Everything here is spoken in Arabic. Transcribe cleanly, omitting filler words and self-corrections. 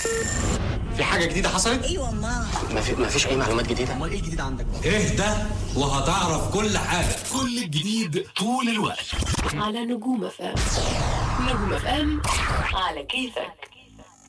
في حاجة جديدة حصلت؟ ايوه والله. ما فيش أي معلومات جديدة؟ امال ايه الجديد عندك؟ اهدى وهتعرف كل حاجة. كل الجديد طول الوقت على نجوم FM. نجوم FM على كيفك.